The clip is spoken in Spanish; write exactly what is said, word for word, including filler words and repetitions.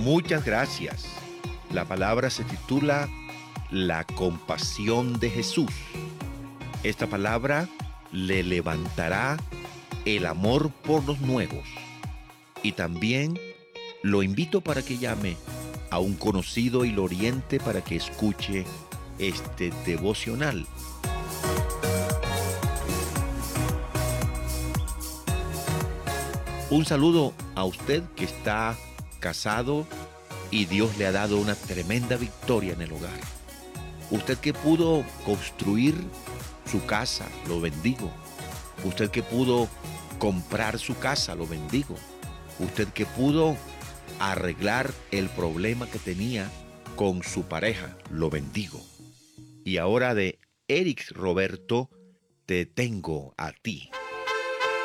Muchas gracias. La palabra se titula La compasión de Jesús. Esta palabra le levantará el amor por los nuevos. Y también lo invito para que llame a un conocido y lo oriente para que escuche este devocional. Un saludo a usted que está casado y Dios le ha dado una tremenda victoria en el hogar. Usted que pudo construir su casa, lo bendigo. Usted que pudo comprar su casa, lo bendigo. Usted que pudo arreglar el problema que tenía con su pareja, lo bendigo. Y ahora de Eric Roberto, te tengo a ti.